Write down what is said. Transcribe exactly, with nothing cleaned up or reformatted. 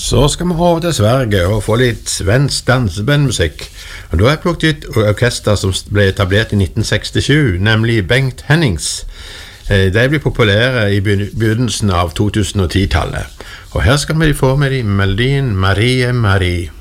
Så skal vi over til Sverige og få litt svensk dansebandmusikk. Og da har jeg plukket ut orkester som ble etablert i nitten sekstisju, nemlig Bengt Hennings. De ble populære i begynnelsen av to tusen og ti-tallet. Og her skal vi få med de melodien Marie Marie.